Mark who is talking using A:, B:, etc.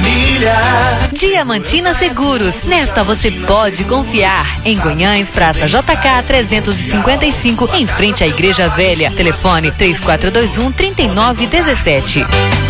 A: família.
B: Diamantina Seguros, nesta você pode confiar. Em Goiânia, Praça JK 355, em frente à Igreja Velha. Telefone 3421-3917.